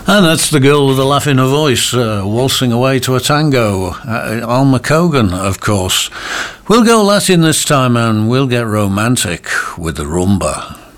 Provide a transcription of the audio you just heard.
And that's the girl with the laugh in her voice, waltzing away to a tango. Alma Cogan, of course. We'll go Latin this time and we'll get romantic with the rumba.